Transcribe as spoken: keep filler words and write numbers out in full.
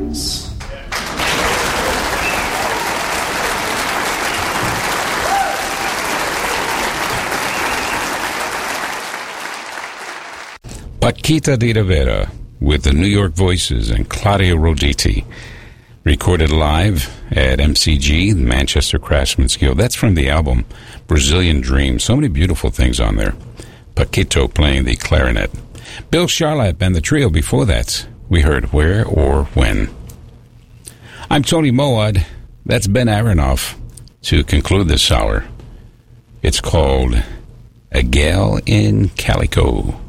Jones. Paquita de Rivera with the New York Voices and Claudio Roditi. Recorded live at M C G, Manchester Craftsman's Guild. That's from the album Brazilian Dream. So many beautiful things on there. Paquito playing the clarinet. Bill Charlap and the trio before that. We heard Where or When. I'm Tony Moad. That's Ben Aronoff to conclude this hour. It's called A Gal in Calico.